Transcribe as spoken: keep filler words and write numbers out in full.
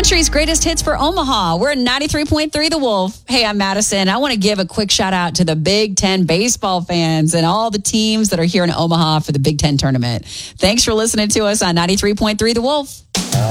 Country's greatest hits for Omaha. We're at ninety-three point three The Wolf. Hey, I'm Madison. I want to give a quick shout out to the Big Ten baseball fans and all the teams that are here in Omaha for the Big Ten tournament. Thanks for listening to us on ninety-three point three The Wolf.